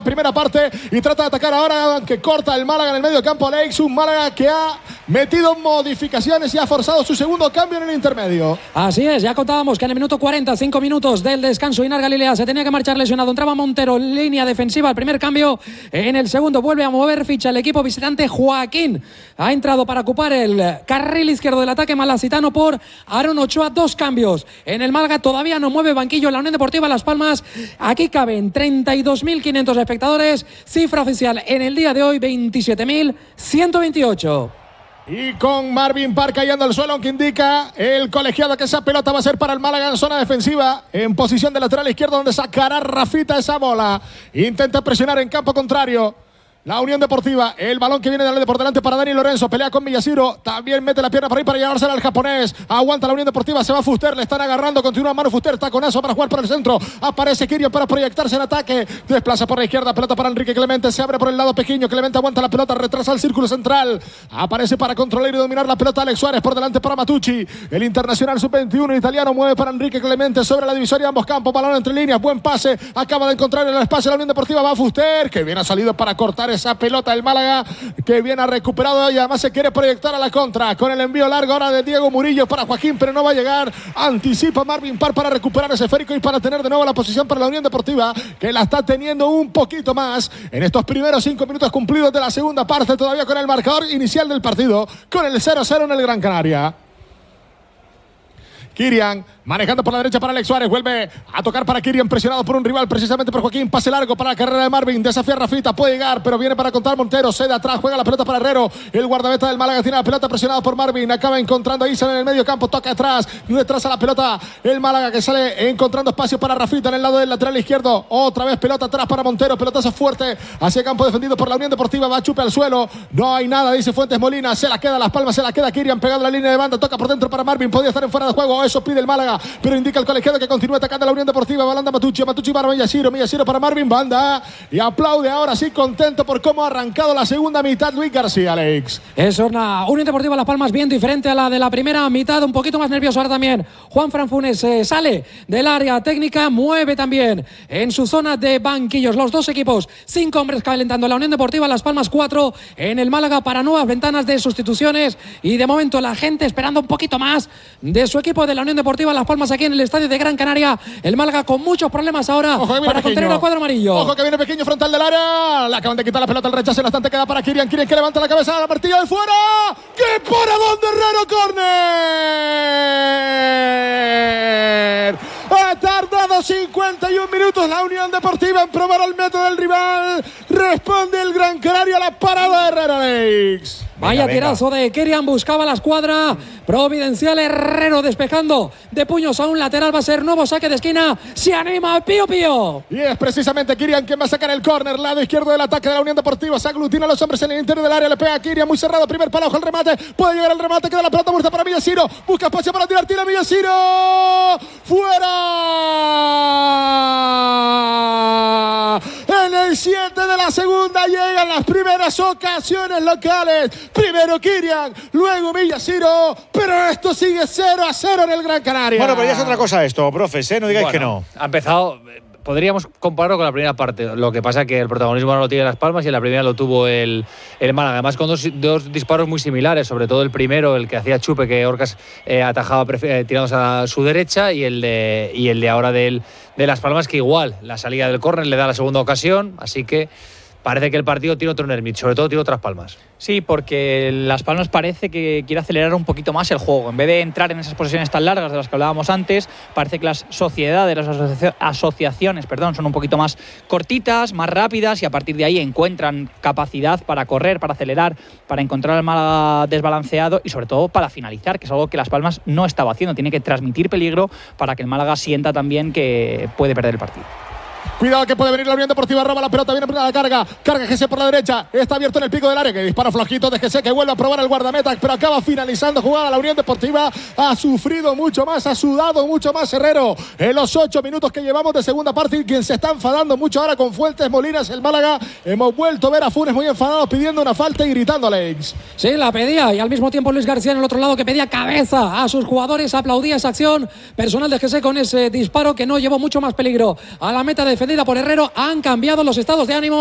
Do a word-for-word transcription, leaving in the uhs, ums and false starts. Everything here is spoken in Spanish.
Primera parte y trata de atacar ahora, aunque corta el Málaga en el medio campo. Alex, un Málaga que ha metido modificaciones y ha forzado su segundo cambio en el intermedio. Así es, ya contábamos que en el minuto cuarenta, cinco minutos del descanso, Inar Galilea se tenía que marchar lesionado. Entraba Montero, línea defensiva, el primer cambio. En el segundo vuelve a mover ficha el equipo visitante. Joaquín ha entrado para ocupar el carril izquierdo del ataque malacitano por Aaron Ochoa. Dos cambios en el Málaga, todavía no mueve banquillo la Unión Deportiva Las Palmas. Aquí caben treinta y dos mil quinientos espectadores, cifra oficial en el día de hoy veintisiete mil ciento veintiocho. Y con Marvin Parr cayendo al suelo, aunque indica el colegiado que esa pelota va a ser para el Málaga en zona defensiva, en posición de lateral izquierdo, donde sacará Rafita esa bola. Intenta presionar en campo contrario la Unión Deportiva. El balón que viene de por delante para Dani Lorenzo. Pelea con Villasiro. También mete la pierna por ahí para llevársela al japonés. Aguanta la Unión Deportiva. Se va Fuster. Le están agarrando. Continúa Manu Fuster. Taconazo para jugar por el centro. Aparece Kirian para proyectarse en ataque. Desplaza por la izquierda. Pelota para Enrique Clemente. Se abre por el lado pequeño. Clemente aguanta la pelota. Retrasa el círculo central. Aparece para controlar y dominar la pelota Alex Suárez. Por delante para Matucci. El internacional sub veintiuno italiano mueve para Enrique Clemente sobre la divisoria de ambos campos. Balón entre líneas. Buen pase. Acaba de encontrar el espacio la Unión Deportiva. Va Fuster. Que bien ha salido para cortar esa pelota el Málaga, que bien ha recuperado y además se quiere proyectar a la contra con el envío largo ahora de Diego Murillo para Joaquín, pero no va a llegar. Anticipa Marvin Parr para recuperar ese esférico y para tener de nuevo la posición para la Unión Deportiva, que la está teniendo un poquito más en estos primeros cinco minutos cumplidos de la segunda parte, todavía con el marcador inicial del partido, con el cero cero en el Gran Canaria. Kirian manejando por la derecha para Alex Suárez. Vuelve a tocar para Kirian, presionado por un rival, precisamente por Joaquín. Pase largo para la carrera de Marvin. Desafía a Rafita, puede llegar, pero viene para contar Montero. Cede atrás, juega la pelota para Herrero. El guardameta del Málaga tiene la pelota, presionado por Marvin. Acaba encontrando a Isa en el medio campo. Toca atrás, retrasa la pelota el Málaga, que sale encontrando espacio para Rafita en el lado del lateral izquierdo. Otra vez pelota atrás para Montero. Pelotazo fuerte hacia campo defendido por la Unión Deportiva. Va chupe al suelo. No hay nada, dice Fuentes Molina. Se la queda Las Palmas, se la queda Kirian pegado a la línea de banda. Toca por dentro para Marvin. Podría estar en fuera de juego. Eso pide el Málaga, pero indica el colegiado que continúa atacando a la Unión Deportiva. Balanda Matucci, Matucci para Villasiro, Villasiro para Marvin Banda. Y aplaude ahora sí, contento por cómo ha arrancado la segunda mitad Luis García, Alex. Es una Unión Deportiva Las Palmas bien diferente a la de la primera mitad, un poquito más nervioso ahora también. Juan Fran Funes eh, sale del área técnica, mueve también en su zona de banquillos los dos equipos. Cinco hombres calentando la Unión Deportiva Las Palmas, cuatro en el Málaga para nuevas ventanas de sustituciones. Y de momento la gente esperando un poquito más de su equipo de la Unión Deportiva Las Palmas aquí en el estadio de Gran Canaria. El Málaga con muchos problemas ahora para contener al cuadro amarillo. Ojo que viene pequeño frontal del área. Le acaban de quitar la pelota, el rechazo en bastante queda para Kirian. Kirian que levanta la cabeza, la partida de fuera. ¡Que por a donde Herrero! ¡Córner! Ha tardado cincuenta y un minutos la Unión Deportiva en probar el método del rival. Responde el Gran Canaria a la parada de Herrero, Alex. Vaya venga, tirazo venga. de Kirian, buscaba la escuadra providencial. Herrero despejando de puños a un lateral, va a ser nuevo saque de esquina. Se anima Pío Pío. Y es precisamente Kirian quien va a sacar el córner, lado izquierdo del ataque de la Unión Deportiva. Se aglutina a los hombres en el interior del área, le pega a Kirian, muy cerrado, primer palo, ojo el remate, puede llegar el remate, queda la pelota muerta para Villasiro, busca espacio para tirar, tira Villasiro, fuera. En el siete de la segunda llegan las primeras ocasiones locales. Primero Kirian, luego Villasiro, pero esto sigue cero a cero en el Gran Canaria. Bueno, pero ya es otra cosa esto, profes, ¿eh? No digáis bueno, que no. Ha empezado, podríamos compararlo con la primera parte. Lo que pasa es que el protagonismo ahora lo tiene Las Palmas y en la primera lo tuvo el, el Málaga. Además, con dos, dos disparos muy similares, sobre todo el primero, el que hacía Chupe, que Orcas eh, atajaba eh, tirándose a su derecha, y el de, y el de ahora del, de Las Palmas, que igual la salida del córner le da la segunda ocasión, así que parece que el partido tiene otro nervio, sobre todo tiene otras palmas. Sí, porque Las Palmas parece que quiere acelerar un poquito más el juego. En vez de entrar en esas posesiones tan largas de las que hablábamos antes, parece que las sociedades, las asocia- asociaciones perdón, son un poquito más cortitas, más rápidas, y a partir de ahí encuentran capacidad para correr, para acelerar, para encontrar al Málaga desbalanceado y sobre todo para finalizar, que es algo que Las Palmas no estaba haciendo. Tiene que transmitir peligro para que el Málaga sienta también que puede perder el partido. Cuidado que puede venir la Unión Deportiva, roba la pelota, viene a la carga, carga G C por la derecha, está abierto en el pico del área, que dispara flojito de G C, que vuelve a probar el guardameta, pero acaba finalizando jugada. La Unión Deportiva ha sufrido mucho más, ha sudado mucho más Herrero en los ocho minutos que llevamos de segunda parte, y quien se está enfadando mucho ahora con Fuentes Molinas, el Málaga. Hemos vuelto a ver a Funes muy enfadado pidiendo una falta y gritando, Alex. Sí, la pedía, y al mismo tiempo Luis García en el otro lado, que pedía cabeza a sus jugadores, aplaudía esa acción personal de G C con ese disparo que no llevó mucho más peligro a la meta de defendida por Herrero. Han cambiado los estados de ánimo